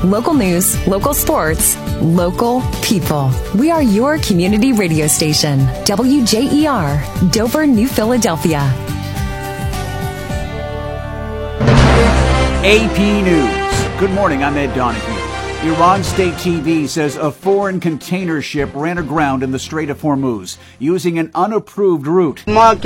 Local news, local sports, local people. We are your community radio station. WJER, Dover, New Philadelphia. AP News. Good morning, I'm Ed Donahue. Iran State TV says a foreign container ship ran aground in the Strait of Hormuz using an unapproved route. This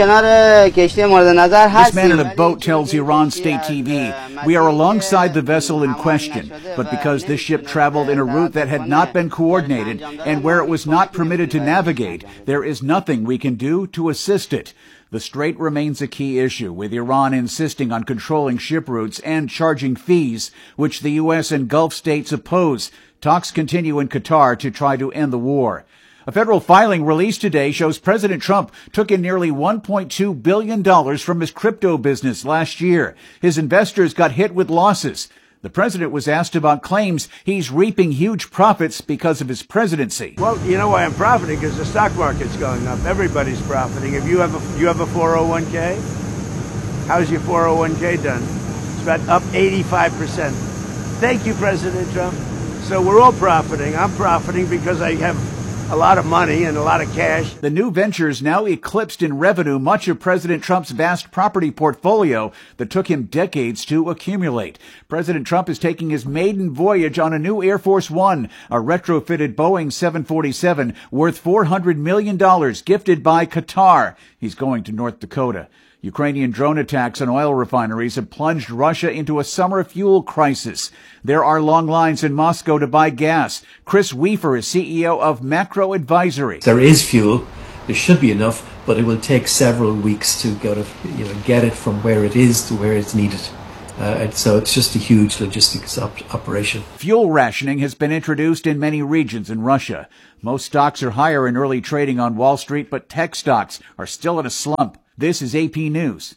man in a boat tells Iran State TV, "We are alongside the vessel in question, but because this ship traveled in a route that had not been coordinated and where it was not permitted to navigate, there is nothing we can do to assist it." The strait remains a key issue, with Iran insisting on controlling ship routes and charging fees, which the U.S. and Gulf states oppose. Talks continue in Qatar to try to end the war. A federal filing released today shows President Trump took in nearly $1.2 billion from his crypto business last year. His investors got hit with losses. The president was asked about claims he's reaping huge profits because of his presidency. Well, you know why I'm profiting? Because the stock market's going up. Everybody's profiting. If you have a 401k, how's your 401k done? It's about up 85%. Thank you, President Trump. So we're all profiting. I'm profiting because I have a lot of money and a lot of cash. The new ventures now eclipsed in revenue much of President Trump's vast property portfolio that took him decades to accumulate. President Trump is taking his maiden voyage on a new Air Force One, a retrofitted Boeing 747 worth $400 million gifted by Qatar. He's going to North Dakota. Ukrainian drone attacks on oil refineries have plunged Russia into a summer fuel crisis. There are long lines in Moscow to buy gas. Chris Weaver is CEO of Macro Advisory. There is fuel. There should be enough, but it will take several weeks to get it from where it is to where it's needed. So it's just a huge logistics operation. Fuel rationing has been introduced in many regions in Russia. Most stocks are higher in early trading on Wall Street, but tech stocks are still in a slump. This is AP News.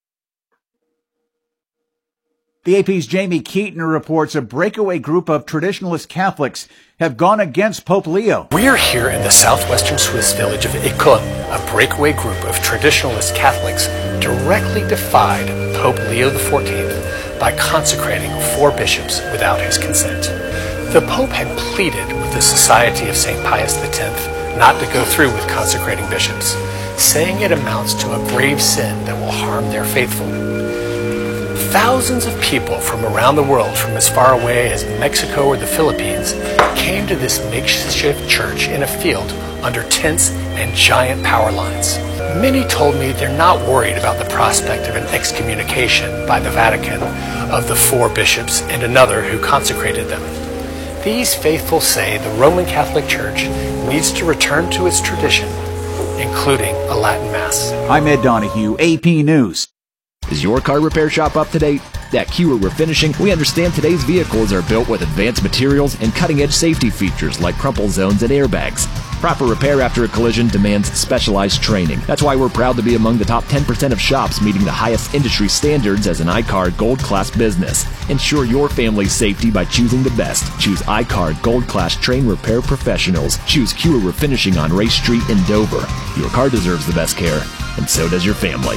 The AP's Jamie Keaton reports a breakaway group of traditionalist Catholics have gone against Pope Leo. We are here in the southwestern Swiss village of Icon. A breakaway group of traditionalist Catholics directly defied Pope Leo XIV by consecrating 4 bishops without his consent. The Pope had pleaded with the Society of St. Pius X not to go through with consecrating bishops, saying it amounts to a grave sin that will harm their faithful. Thousands of people from around the world, from as far away as Mexico or the Philippines, came to this makeshift church in a field under tents and giant power lines. Many told me they're not worried about the prospect of an excommunication by the Vatican of the 4 bishops and another who consecrated them. These faithful say the Roman Catholic Church needs to return to its tradition, including a Latin Mass. I'm Ed Donahue, AP News. Is your car repair shop up to date? At Kiwa Refinishing, we understand today's vehicles are built with advanced materials and cutting-edge safety features like crumple zones and airbags. Proper repair after a collision demands specialized training. That's why we're proud to be among the top 10% of shops meeting the highest industry standards as an iCard Gold Class business. Ensure your family's safety by choosing the best. Choose iCard Gold Class Train Repair Professionals. Choose Kiwa Refinishing on Race Street in Dover. Your car deserves the best care, and so does your family.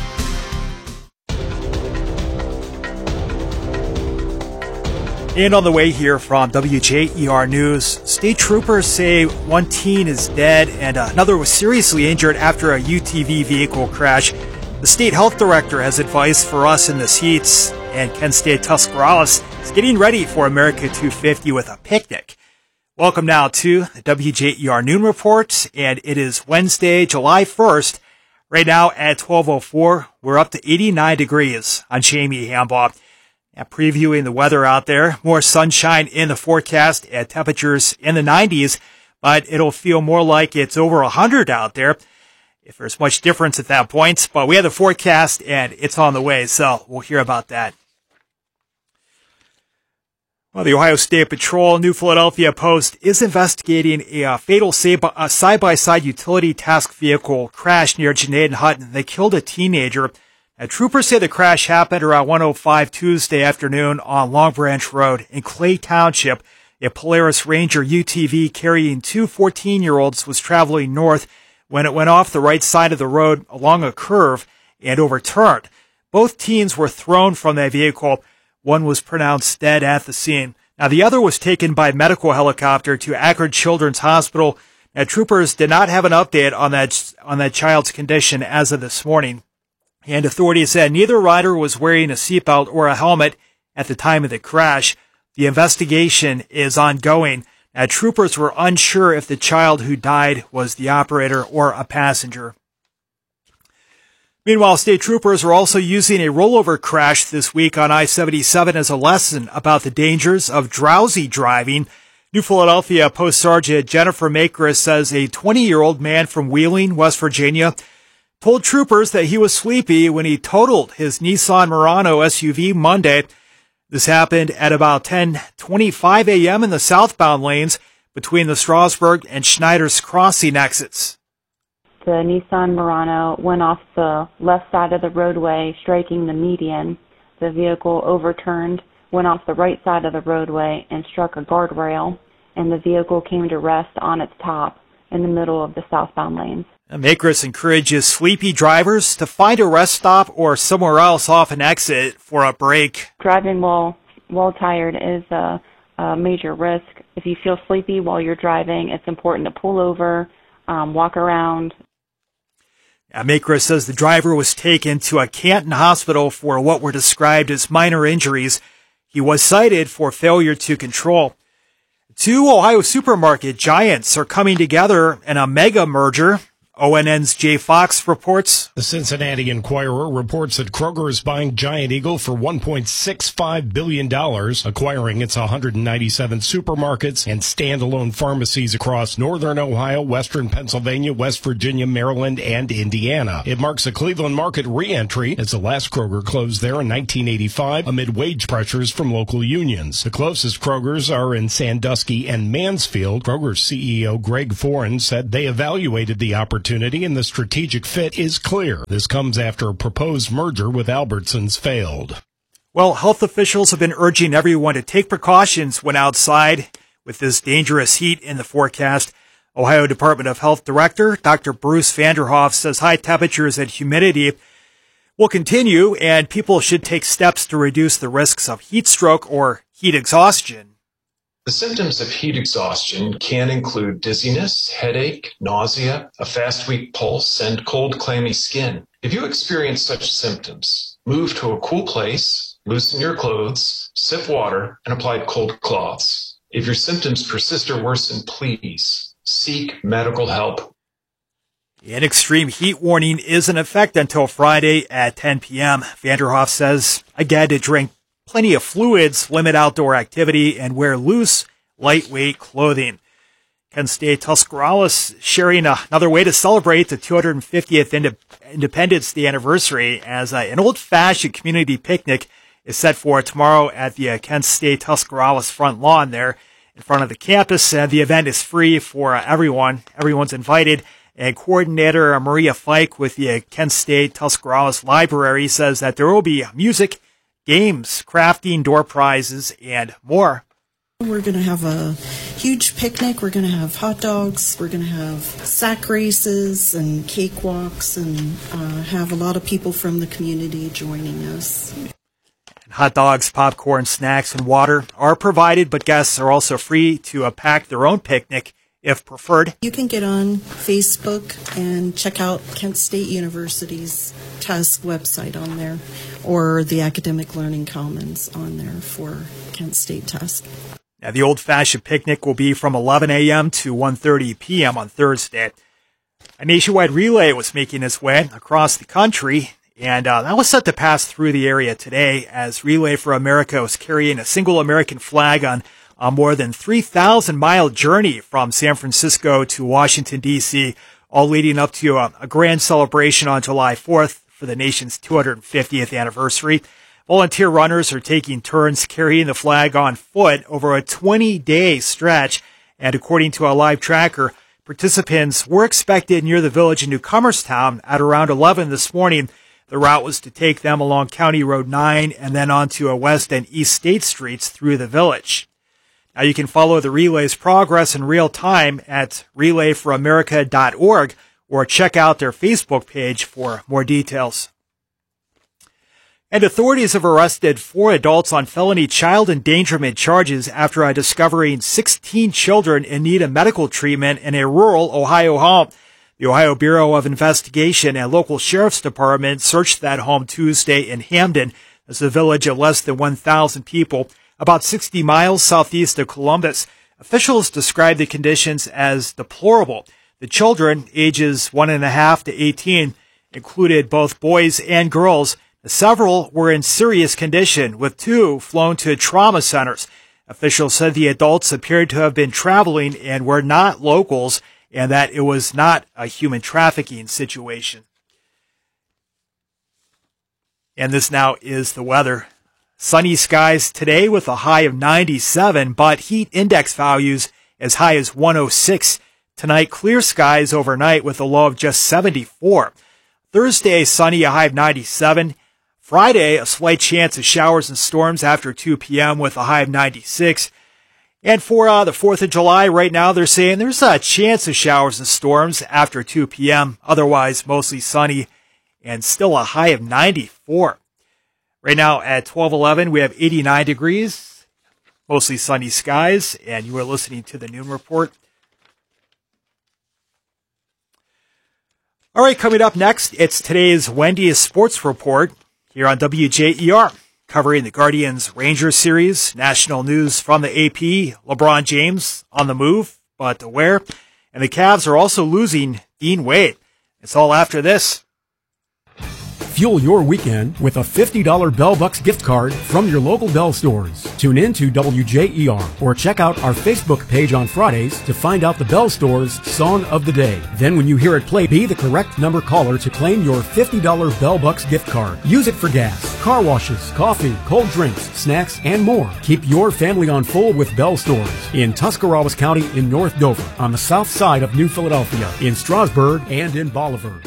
And on the way here from WJER News, state troopers say one teen is dead and another was seriously injured after a UTV vehicle crash. The state health director has advice for us in the seats, and Kent State Tuscarawas is getting ready for America 250 with a picnic. Welcome now to the WJER Noon Report, and it is Wednesday, July 1st. Right now at 12:04, we're up to 89 degrees. I'm Jamie Hambaugh. Previewing the weather out there, more sunshine in the forecast at temperatures in the 90s, but it'll feel more like it's over 100 out there, if there's much difference at that point. But we have the forecast, and it's on the way, so we'll hear about that. Well, the Ohio State Patrol New Philadelphia Post is investigating a fatal side-by-side utility task vehicle crash near Janaden Hutton. They killed a teenager. Troopers say the crash happened around 1:05 Tuesday afternoon on Long Branch Road in Clay Township. A Polaris Ranger UTV carrying 2 14-year-olds was traveling north when it went off the right side of the road along a curve and overturned. Both teens were thrown from that vehicle. One was pronounced dead at the scene. Now, the other was taken by medical helicopter to Akron Children's Hospital. Now, troopers did not have an update on that child's condition as of this morning. And authorities said neither rider was wearing a seatbelt or a helmet at the time of the crash. The investigation is ongoing. Now, troopers were unsure if the child who died was the operator or a passenger. Meanwhile, state troopers are also using a rollover crash this week on I-77 as a lesson about the dangers of drowsy driving. New Philadelphia Post Sergeant Jennifer Makris says a 20-year-old man from Wheeling, West Virginia, told troopers that he was sleepy when he totaled his Nissan Murano SUV Monday. This happened at about 10:25 a.m. in the southbound lanes between the Strasburg and Schneider's Crossing exits. The Nissan Murano went off the left side of the roadway, striking the median. The vehicle overturned, went off the right side of the roadway, and struck a guardrail, and the vehicle came to rest on its top in the middle of the southbound lanes. Makris encourages sleepy drivers to find a rest stop or somewhere else off an exit for a break. Driving while tired is a major risk. If you feel sleepy while you're driving, it's important to pull over, walk around. Makris says the driver was taken to a Canton hospital for what were described as minor injuries. He was cited for failure to control. Two Ohio supermarket giants are coming together in a mega merger. ONN's Jay Fox reports. The Cincinnati Enquirer reports that Kroger is buying Giant Eagle for $1.65 billion, acquiring its 197 supermarkets and standalone pharmacies across northern Ohio, western Pennsylvania, West Virginia, Maryland, and Indiana. It marks a Cleveland market re-entry as the last Kroger closed there in 1985 amid wage pressures from local unions. The closest Krogers are in Sandusky and Mansfield. Kroger's CEO Greg Foran said they evaluated the opportunity and the strategic fit is clear. This comes after a proposed merger with Albertsons failed. Well, health officials have been urging everyone to take precautions when outside with this dangerous heat in the forecast. Ohio Department of Health Director Dr. Bruce Vanderhoff says high temperatures and humidity will continue and people should take steps to reduce the risks of heat stroke or heat exhaustion. The symptoms of heat exhaustion can include dizziness, headache, nausea, a fast, weak pulse, and cold, clammy skin. If you experience such symptoms, move to a cool place, loosen your clothes, sip water, and apply cold cloths. If your symptoms persist or worsen, please seek medical help. An extreme heat warning is in effect until Friday at 10 p.m. Vanderhoff says, again, to drink plenty of fluids, limit outdoor activity, and wear loose, lightweight clothing. Kent State Tuscarawas sharing another way to celebrate the 250th Independence Day anniversary as an old-fashioned community picnic is set for tomorrow at the Kent State Tuscarawas front lawn there in front of the campus. The event is free for everyone. Everyone's invited. And coordinator Maria Fike with the Kent State Tuscarawas Library says that there will be music, games, crafting, door prizes, and more. We're going to have a huge picnic. We're going to have hot dogs. We're going to have sack races and cakewalks and have a lot of people from the community joining us. And hot dogs, popcorn, snacks, and water are provided, but guests are also free to pack their own picnic if preferred. You can get on Facebook and check out Kent State University's TUSC website on there, or the Academic Learning Commons on there for Kent State TUSC. Now, the old-fashioned picnic will be from 11 a.m. to 1:30 p.m. on Thursday. A nationwide relay was making its way across the country, and that was set to pass through the area today as Relay for America was carrying a single American flag on a more than 3,000-mile journey from San Francisco to Washington, D.C., all leading up to a grand celebration on July 4th for the nation's 250th anniversary. Volunteer runners are taking turns carrying the flag on foot over a 20-day stretch, and according to a live tracker, participants were expected near the village in Newcomerstown at around 11 this morning. The route was to take them along County Road 9 and then onto West and East State Streets through the village. Now you can follow the relay's progress in real time at relayforamerica.org or check out their Facebook page for more details. And authorities have arrested 4 adults on felony child endangerment charges after discovering 16 children in need of medical treatment in a rural Ohio home. The Ohio Bureau of Investigation and local sheriff's department searched that home Tuesday in Hamden. It's a village of less than 1,000 people, about 60 miles southeast of Columbus. Officials described the conditions as deplorable. The children, ages 1.5 to 18, included both boys and girls. Several were in serious condition, with 2 flown to trauma centers. Officials said the adults appeared to have been traveling and were not locals, and that it was not a human trafficking situation. And this now is the weather. Sunny skies today with a high of 97, but heat index values as high as 106. Tonight, clear skies overnight with a low of just 74. Thursday, sunny, a high of 97. Friday, a slight chance of showers and storms after 2 p.m. with a high of 96. And for the 4th of July, right now, they're saying there's a chance of showers and storms after 2 p.m. Otherwise, mostly sunny and still a high of 94. Right now at 12:11, we have 89 degrees, mostly sunny skies, and you are listening to the Noon Report. All right, coming up next, it's today's Wendy's Sports Report here on WJER, covering the Guardians-Rangers series, national news from the AP, LeBron James on the move, but where? And the Cavs are also losing Dean Wade. It's all after this. Fuel your weekend with a $50 Bell Bucks gift card from your local Bell stores. Tune in to WJER or check out our Facebook page on Fridays to find out the Bell Store's Song of the Day. Then when you hear it play, be the correct number caller to claim your $50 Bell Bucks gift card. Use it for gas, car washes, coffee, cold drinks, snacks, and more. Keep your family on full with Bell Stores in Tuscarawas County in North Dover, on the south side of New Philadelphia, in Strasburg, and in Bolivar.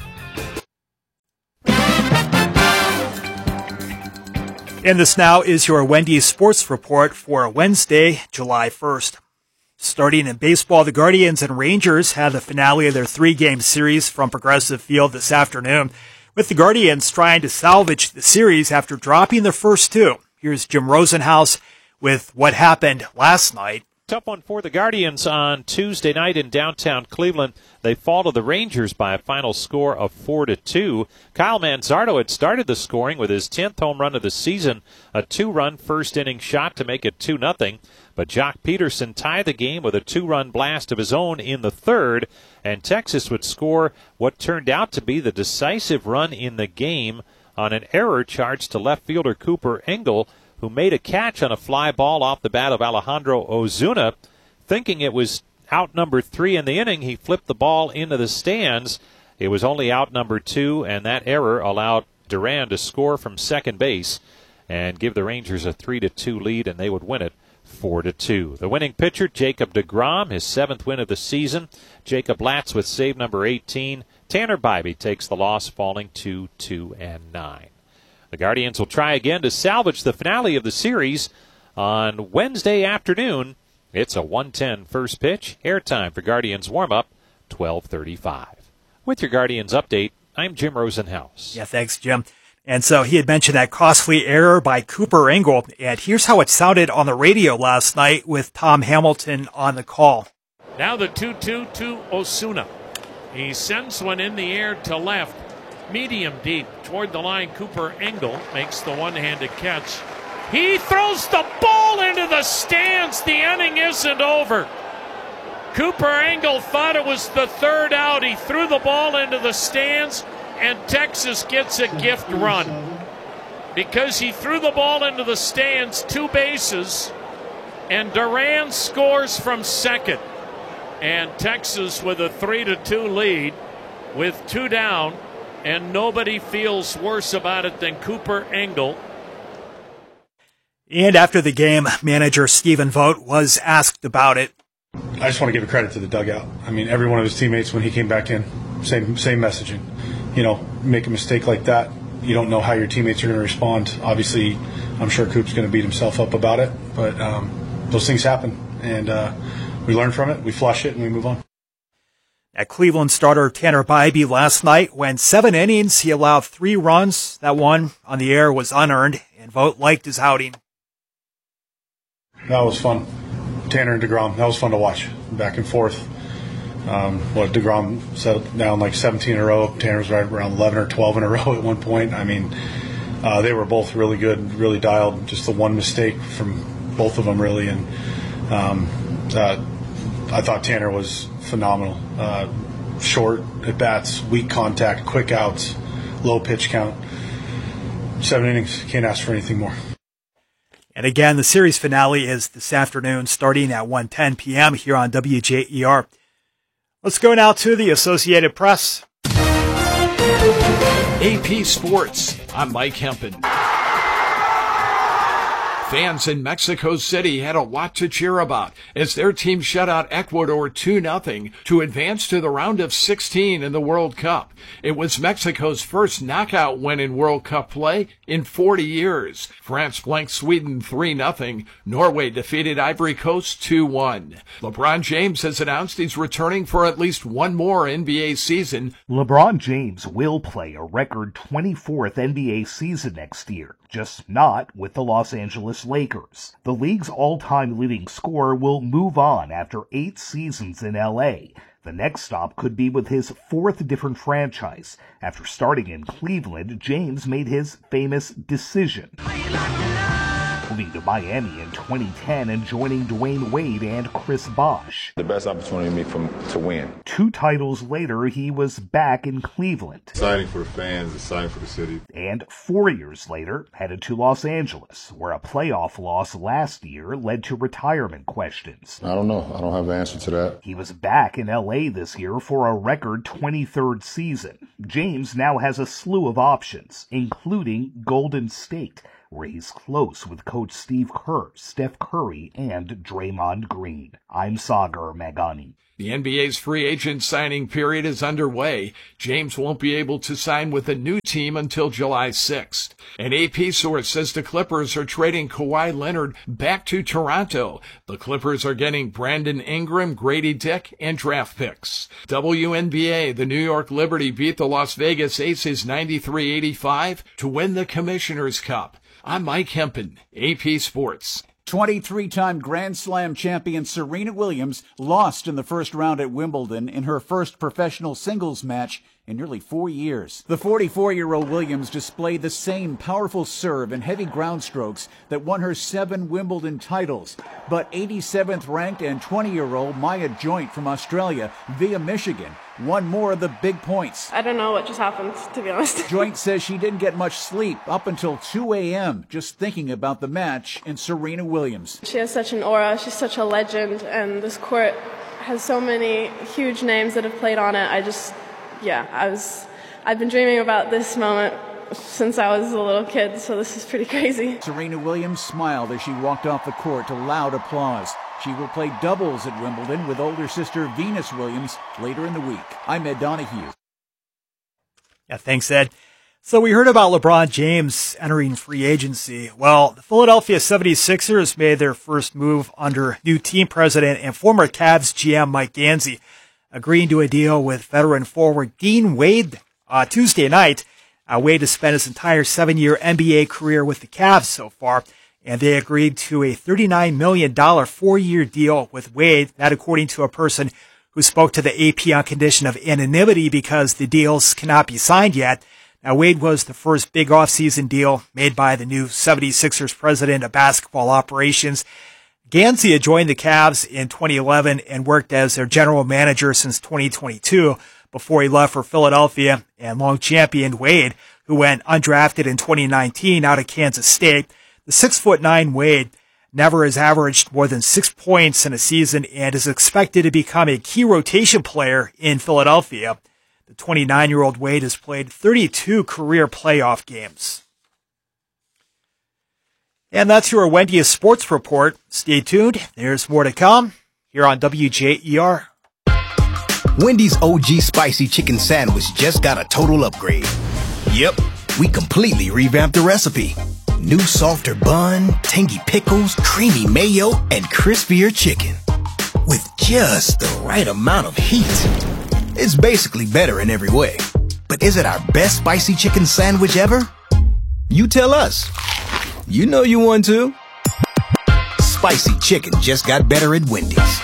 And this now is your Wendy's Sports Report for Wednesday, July 1st. Starting in baseball, the Guardians and Rangers had the finale of their 3-game series from Progressive Field this afternoon, with the Guardians trying to salvage the series after dropping the first 2. Here's Jim Rosenhaus with what happened last night. Tough one for the Guardians on Tuesday night in downtown Cleveland. They fall to the Rangers by a final score of 4-2. Kyle Manzardo had started the scoring with his 10th home run of the season, a 2-run first-inning shot to make it 2-0. But Jock Peterson tied the game with a 2-run blast of his own in the 3rd, and Texas would score what turned out to be the decisive run in the game on an error charged to left fielder Cooper Engel, who made a catch on a fly ball off the bat of Alejandro Ozuna. Thinking it was out number 3 in the inning, he flipped the ball into the stands. It was only out number 2, and that error allowed Duran to score from second base and give the Rangers a 3-2 lead, and they would win it 4-2. The winning pitcher, Jacob deGrom, his 7th win of the season. Jacob Latz with save number 18. Tanner Bybee takes the loss, falling to 2-9. The Guardians will try again to salvage the finale of the series on Wednesday afternoon. It's a 1:10 first pitch. Airtime for Guardians warm-up, 12:35. With your Guardians update, I'm Jim Rosenhaus. Yeah, thanks, Jim. And so he had mentioned that costly error by Cooper Engel, and here's how it sounded on the radio last night with Tom Hamilton on the call. Now the 2-2 to Osuna. He sends one in the air to left. Medium deep toward the line. Cooper Engel makes the one-handed catch. He throws the ball into the stands. The inning isn't over. Cooper Engel thought it was the 3rd out. He threw the ball into the stands, and Texas gets a gift run. Because he threw the ball into the stands, 2 bases, and Duran scores from second. And Texas with a 3-2 lead with 2 down. And nobody feels worse about it than Cooper Engel. And after the game, manager Stephen Vogt was asked about it. I just want to give credit to the dugout. I mean, every one of his teammates, when he came back in, same messaging. You know, make a mistake like that, you don't know how your teammates are going to respond. Obviously, I'm sure Coop's going to beat himself up about it, but those things happen, and we learn from it, we flush it, and we move on. Cleveland starter Tanner Bybee last night went 7 innings. He allowed 3 runs. That one on the air was unearned, and Vogt liked his outing. That was fun. Tanner and DeGrom, that was fun to watch. Back and forth. DeGrom settled down like 17 in a row. Tanner was right around 11 or 12 in a row at one point. I mean, they were both really good, really dialed. Just the one mistake from both of them, really. And I thought Tanner was phenomenal. Short at bats, weak contact, quick outs, low pitch count. 7 innings. Can't ask for anything more. And again, the series finale is this afternoon starting at 1:10 p.m. here on WJER. Let's go now to the Associated Press. AP Sports. I'm Mike Hempen. Fans in Mexico City had a lot to cheer about as their team shut out Ecuador 2-0 to advance to the round of 16 in the World Cup. It was Mexico's first knockout win in World Cup play in 40 years. France blanked Sweden 3-0. Norway defeated Ivory Coast 2-1. LeBron James has announced he's returning for at least one more NBA season. LeBron James will play a record 24th NBA season next year, just not with the Los Angeles Lakers. The league's all-time leading scorer will move on after 8 seasons in LA. The next stop could be with his 4th different franchise. After starting in Cleveland, James made his famous decision, moving to Miami in 2010 and joining Dwayne Wade and Chris Bosh. The best opportunity to win. 2 titles later, he was back in Cleveland. Exciting for the fans, exciting for the city. And 4 years later, headed to Los Angeles, where a playoff loss last year led to retirement questions. I don't know. I don't have the answer to that. He was back in LA this year for a record 23rd season. James now has a slew of options, including Golden State, where he's close with Coach Steve Kerr, Steph Curry, and Draymond Green. I'm Sagar Magani. The NBA's free agent signing period is underway. James won't be able to sign with a new team until July 6th. An AP source says the Clippers are trading Kawhi Leonard back to Toronto. The Clippers are getting Brandon Ingram, Grady Dick, and draft picks. WNBA, the New York Liberty beat the Las Vegas Aces 93-85 to win the Commissioner's Cup. I'm Mike Hempen, AP Sports. 23-time Grand Slam champion Serena Williams lost in the first round at Wimbledon in her first professional singles match in nearly 4 years. The 44-year-old Williams displayed the same powerful serve and heavy ground strokes that won her 7 Wimbledon titles. But 87th ranked and 20-year-old Maya Joint from Australia via Michigan won more of the big points. I don't know what just happened, to be honest. Joint says she didn't get much sleep up until 2 a.m. just thinking about the match and Serena Williams. She has such an aura. She's such a legend, and this court has so many huge names that have played on it. I've been dreaming about this moment since I was a little kid, so this is pretty crazy. Serena Williams smiled as she walked off the court to loud applause. She will play doubles at Wimbledon with older sister Venus Williams later in the week. I'm Ed Donahue. Yeah, thanks, Ed. So we heard about LeBron James entering free agency. Well, the Philadelphia 76ers made their first move under new team president and former Cavs GM Mike Gansey, agreeing to a deal with veteran forward Dean Wade Tuesday night. Wade has spent his entire 7-year NBA career with the Cavs so far, and they agreed to a $39 million 4-year deal with Wade, that according to a person who spoke to the AP on condition of anonymity because the deals cannot be signed yet. Now, Wade was the first big offseason deal made by the new 76ers president of basketball operations. Gansey had joined the Cavs in 2011 and worked as their general manager since 2022 before he left for Philadelphia and long champion Wade, who went undrafted in 2019 out of Kansas State. The 6'9" Wade never has averaged more than 6 points in a season and is expected to become a key rotation player in Philadelphia. The 29-year-old Wade has played 32 career playoff games. And that's your Wendy's Sports Report. Stay tuned. There's more to come here on WJER. Wendy's OG Spicy Chicken Sandwich just got a total upgrade. Yep, we completely revamped the recipe. New softer bun, tangy pickles, creamy mayo, and crispier chicken. With just the right amount of heat. It's basically better in every way. But is it our best spicy chicken sandwich ever? You tell us. You know you want to. Spicy chicken just got better at Wendy's.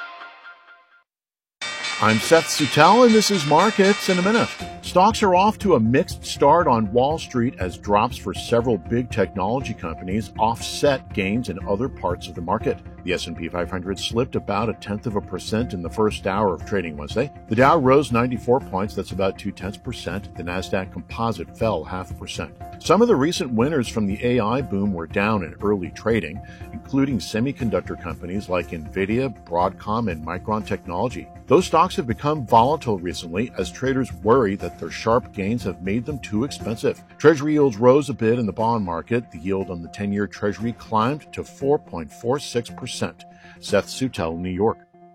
I'm Seth Suttel, and this is Markets in a Minute. Stocks are off to a mixed start on Wall Street as drops for several big technology companies offset gains in other parts of the market. The S&P 500 slipped about 0.1% in the first hour of trading Wednesday. The Dow rose 94 points, that's about 0.2%. The Nasdaq Composite fell 0.5%. Some of the recent winners from the AI boom were down in early trading, including semiconductor companies like Nvidia, Broadcom, and Micron Technology. Those stocks have become volatile recently as traders worry that their sharp gains have made them too expensive. Treasury yields rose a bit in the bond market. The yield on the 10-year Treasury climbed to 4.46%. Seth Suttel, New York.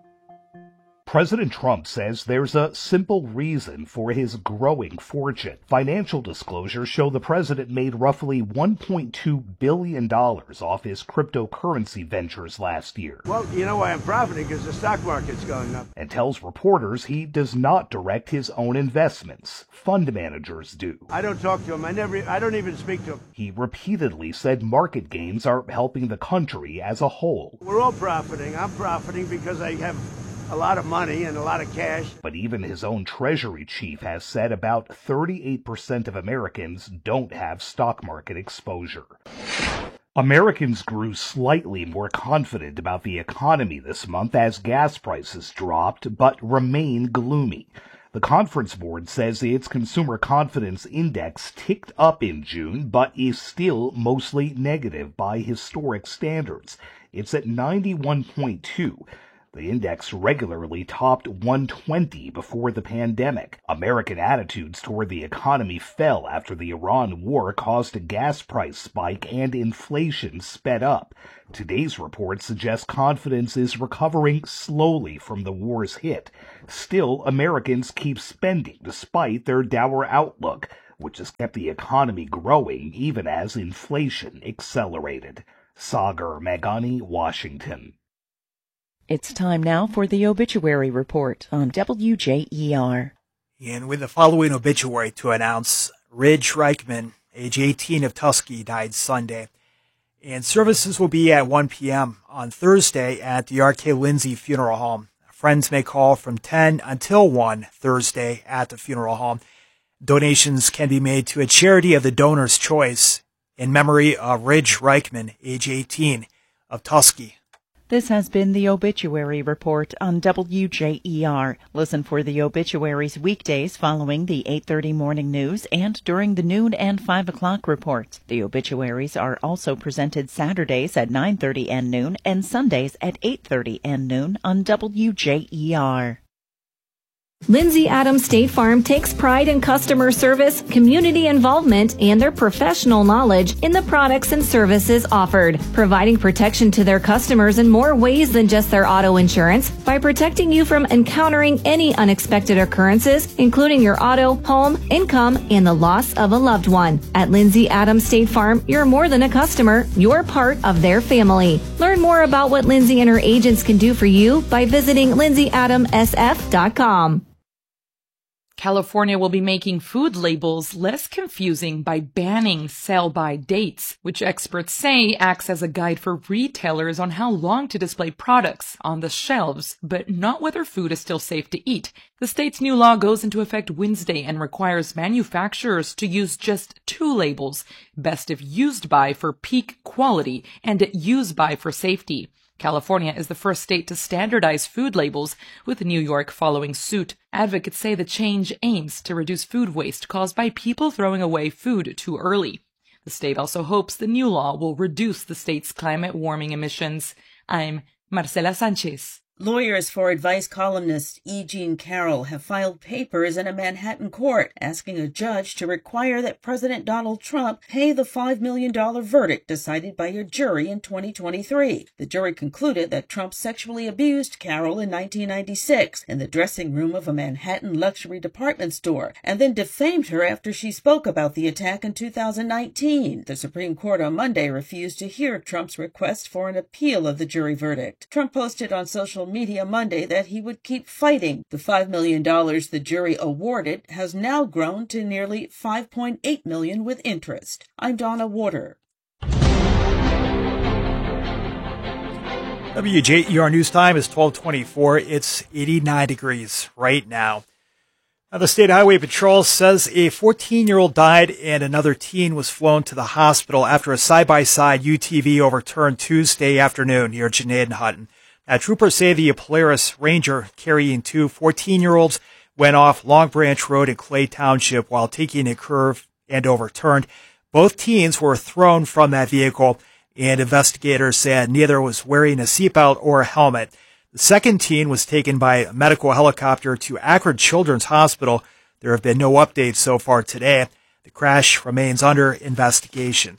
President Trump says there's a simple reason for his growing fortune. Financial disclosures show the president made roughly $1.2 billion off his cryptocurrency ventures last year. Well, you know why I'm profiting? Because the stock market's going up. And tells reporters he does not direct his own investments. Fund managers do. I don't talk to him. I don't even speak to him. He repeatedly said market gains are helping the country as a whole. We're all profiting. I'm profiting because I have a lot of money and a lot of cash. But even his own Treasury chief has said about 38% of Americans don't have stock market exposure. Americans grew slightly more confident about the economy this month as gas prices dropped, but remain gloomy. The Conference Board says its consumer confidence index ticked up in June, but is still mostly negative by historic standards. It's at 91.2. The index regularly topped 120 before the pandemic. American attitudes toward the economy fell after the Iran war caused a gas price spike and inflation sped up. Today's report suggests confidence is recovering slowly from the war's hit. Still, Americans keep spending despite their dour outlook, which has kept the economy growing even as inflation accelerated. Sagar Meghani, Washington. It's time now for the obituary report on WJER. And with the following obituary to announce, Ridge Reichman, age 18 of Tusky, died Sunday. And services will be at 1 p.m. on Thursday at the R.K. Lindsay Funeral Home. Friends may call from 10 until 1 Thursday at the funeral home. Donations can be made to a charity of the donor's choice in memory of Ridge Reichman, age 18 of Tusky. This has been the Obituary Report on WJER. Listen for the obituaries weekdays following the 8:30 morning news and during the noon and 5 o'clock reports. The obituaries are also presented Saturdays at 9:30 and noon and Sundays at 8:30 and noon on WJER. Lindsay Adams State Farm takes pride in customer service, community involvement, and their professional knowledge in the products and services offered, providing protection to their customers in more ways than just their auto insurance by protecting you from encountering any unexpected occurrences, including your auto, home, income, and the loss of a loved one. At Lindsay Adams State Farm, you're more than a customer, you're part of their family. Learn more about what Lindsay and her agents can do for you by visiting lindsayadamsf.com. California will be making food labels less confusing by banning sell-by dates, which experts say acts as a guide for retailers on how long to display products on the shelves, but not whether food is still safe to eat. The state's new law goes into effect Wednesday and requires manufacturers to use just 2 labels, best if used by for peak quality and used by for safety. California is the first state to standardize food labels, with New York following suit. Advocates say the change aims to reduce food waste caused by people throwing away food too early. The state also hopes the new law will reduce the state's climate warming emissions. I'm Marcela Sanchez. Lawyers for advice columnist E. Jean Carroll have filed papers in a Manhattan court asking a judge to require that President Donald Trump pay the $5 million verdict decided by a jury in 2023. The jury concluded that Trump sexually abused Carroll in 1996 in the dressing room of a Manhattan luxury department store and then defamed her after she spoke about the attack in 2019. The Supreme Court on Monday refused to hear Trump's request for an appeal of the jury verdict. Trump posted on social social media Monday that he would keep fighting. The $5 million the jury awarded has now grown to nearly $5.8 million with interest. I'm Donna Warder. WJER News Time is 12:24. It's 89 degrees right now. Now, the State Highway Patrol says a 14-year-old died and another teen was flown to the hospital after a side-by-side UTV overturned Tuesday afternoon near Janaid and Hutton. Now, troopers say the Polaris Ranger carrying two 14-year-olds went off Long Branch Road in Clay Township while taking a curve and overturned. Both teens were thrown from that vehicle, and investigators said neither was wearing a seatbelt or a helmet. The second teen was taken by a medical helicopter to Akron Children's Hospital. There have been no updates so far today. The crash remains under investigation.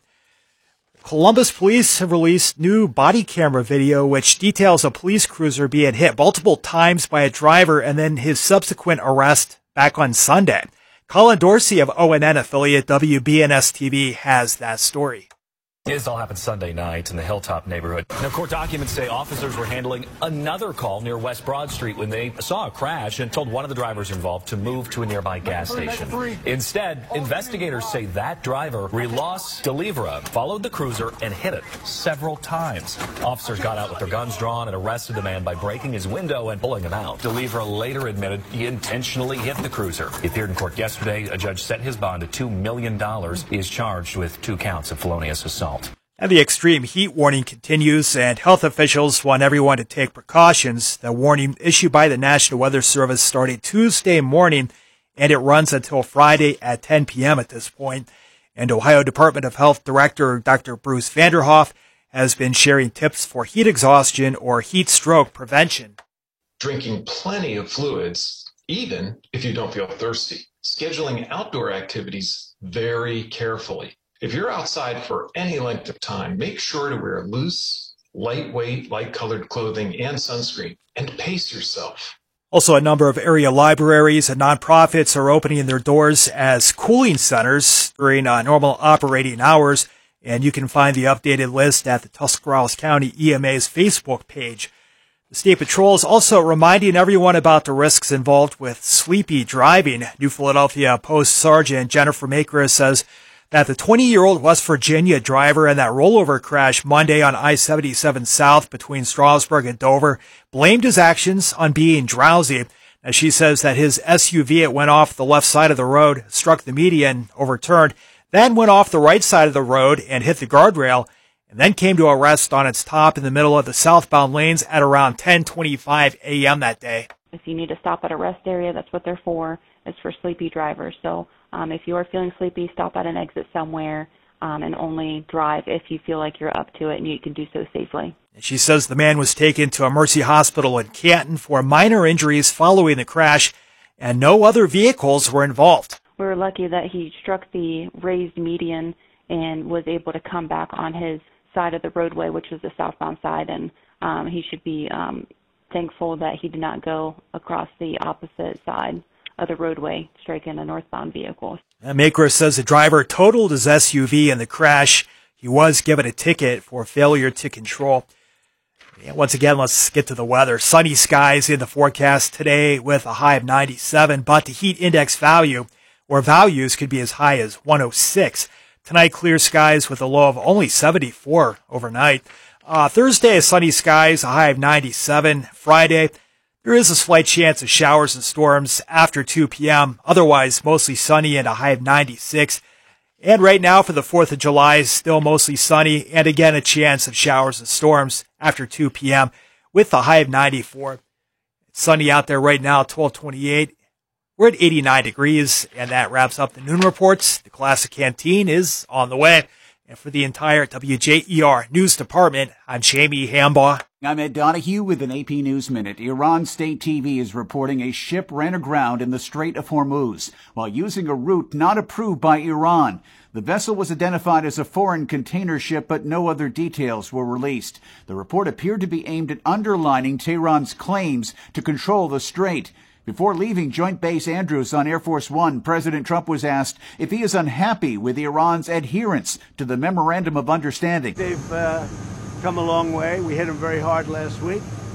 Columbus police have released new body camera video which details a police cruiser being hit multiple times by a driver and then his subsequent arrest back on Sunday. Colin Dorsey of ONN affiliate WBNS-TV has that story. This all happened Sunday night in the Hilltop neighborhood. Now, court documents say officers were handling another call near West Broad Street when they saw a crash and told one of the drivers involved to move to a nearby gas station. Instead, investigators say that driver, Relos Delivra, followed the cruiser and hit it several times. Officers got out with their guns drawn and arrested the man by breaking his window and pulling him out. Delivra later admitted he intentionally hit the cruiser. He appeared in court yesterday. A judge set his bond at $2 million. He is charged with 2 counts of felonious assault. And the extreme heat warning continues, and health officials want everyone to take precautions. The warning issued by the National Weather Service started Tuesday morning, and it runs until Friday at 10 p.m. at this point. And Ohio Department of Health Director Dr. Bruce Vanderhoff has been sharing tips for heat exhaustion or heat stroke prevention. Drinking plenty of fluids, even if you don't feel thirsty. Scheduling outdoor activities very carefully. If you're outside for any length of time, make sure to wear loose, lightweight, light-colored clothing and sunscreen, and pace yourself. Also, a number of area libraries and nonprofits are opening their doors as cooling centers during normal operating hours, and you can find the updated list at the Tuscarawas County EMA's Facebook page. The State Patrol is also reminding everyone about the risks involved with sleepy driving. New Philadelphia Post Sergeant Jennifer Maker says that the 20-year-old West Virginia driver in that rollover crash Monday on I-77 South between Strasburg and Dover blamed his actions on being drowsy. As she says that his SUV, it went off the left side of the road, struck the median, overturned, then went off the right side of the road and hit the guardrail, and then came to a rest on its top in the middle of the southbound lanes at around 10:25 a.m. that day. If you need to stop at a rest area, that's what they're for. It's for sleepy drivers. So if you are feeling sleepy, stop at an exit somewhere and only drive if you feel like you're up to it and you can do so safely. She says the man was taken to a Mercy Hospital in Canton for minor injuries following the crash, and no other vehicles were involved. We were lucky that he struck the raised median and was able to come back on his side of the roadway, which was the southbound side, and he should be thankful that he did not go across the opposite side of the roadway, striking a northbound vehicle. Maker says the driver totaled his SUV in the crash. He was given a ticket for failure to control. And once again, let's get to the weather. Sunny skies in the forecast today with a high of 97, but the heat index value or values could be as high as 106. Tonight, clear skies with a low of only 74 overnight. Thursday, sunny skies, a high of 97. Friday, there is a slight chance of showers and storms after 2 p.m. Otherwise, mostly sunny and a high of 96. And right now for the 4th of July, still mostly sunny and again a chance of showers and storms after 2 p.m. with a high of 94. It's sunny out there right now, 12:28. We're at 89 degrees, and that wraps up the noon reports. The Classic Canteen is on the way. And for the entire WJER News Department, I'm Jamie Hambaugh. I'm Ed Donahue with an AP News Minute. Iran State TV is reporting a ship ran aground in the Strait of Hormuz while using a route not approved by Iran. The vessel was identified as a foreign container ship, but no other details were released. The report appeared to be aimed at underlining Tehran's claims to control the strait. Before leaving Joint Base Andrews on Air Force One, President Trump was asked if he is unhappy with Iran's adherence to the Memorandum of Understanding. They've come a long way. We hit them very hard last week.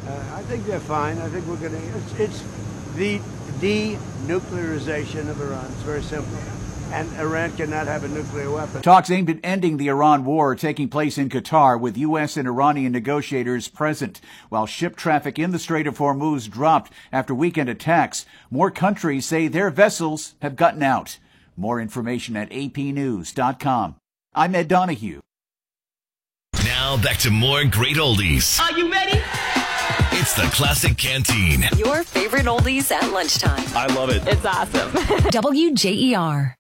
I think they're fine. I think we're going to. It's the denuclearization of Iran. It's very simple. And Iran cannot have a nuclear weapon. Talks aimed at ending the Iran war are taking place in Qatar with U.S. and Iranian negotiators present. While ship traffic in the Strait of Hormuz dropped after weekend attacks, more countries say their vessels have gotten out. More information at apnews.com. I'm Ed Donahue. Now back to more great oldies. Are you ready? It's the Classic Canteen. Your favorite oldies at lunchtime. I love it. It's awesome. WJER.